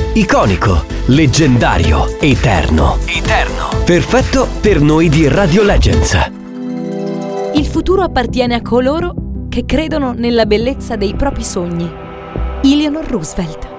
Iconico, leggendario, eterno. Perfetto per noi di Radio Legends. Il futuro appartiene a coloro che credono nella bellezza dei propri sogni. Eleanor Roosevelt.